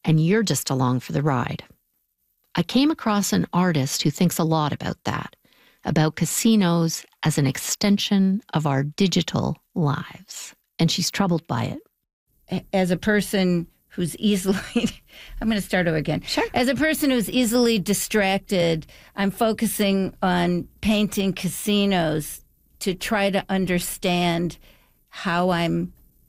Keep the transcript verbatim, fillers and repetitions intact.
and you're just along for the ride. I came across an artist who thinks a lot about that, about casinos as an extension of our digital lives, and she's troubled by it. As a person who's easily, I'm going to start over again. Sure. As a person who's easily distracted, I'm focusing on painting casinos to try to understand how I'm